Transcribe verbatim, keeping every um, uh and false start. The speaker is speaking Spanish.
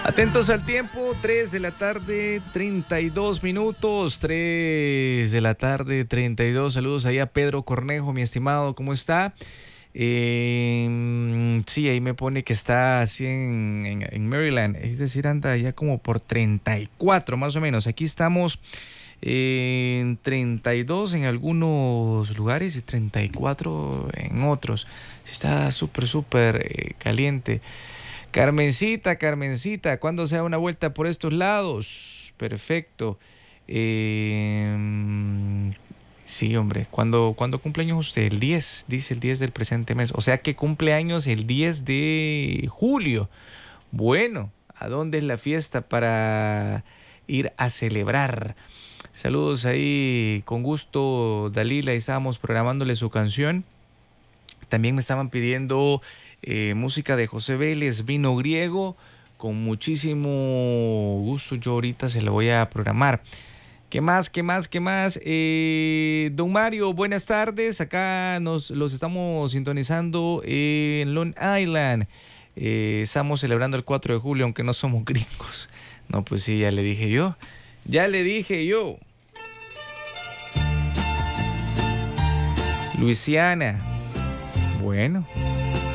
Atentos al tiempo, tres de la tarde, treinta y dos minutos, tres de la tarde, treinta y dos. Saludos ahí a Pedro Cornejo, mi estimado, ¿cómo está? Eh, sí, ahí me pone que está así en, en, en Maryland, es decir, anda ya como por treinta y cuatro más o menos. Aquí estamos en treinta y dos en algunos lugares y treinta y cuatro en otros. Está súper, súper eh, caliente. Carmencita, Carmencita, ¿cuándo se da una vuelta por estos lados? Perfecto. Eh, sí, hombre, ¿cuándo, ¿cuándo cumple años usted? El diez, dice el diez del presente mes. O sea que cumple años el diez de julio. Bueno, ¿a dónde es la fiesta para ir a celebrar? Saludos ahí, con gusto, Dalila, estábamos programándole su canción. También me estaban pidiendo eh, música de José Vélez, Vino Griego. Con muchísimo gusto yo ahorita se lo voy a programar. ¿Qué más? ¿Qué más? ¿Qué más? Eh, don Mario, buenas tardes. Acá nos los estamos sintonizando en Long Island. Eh, estamos celebrando el cuatro de julio, aunque no somos gringos. No, pues sí, ya le dije yo. Ya le dije yo. Luisiana. Bueno.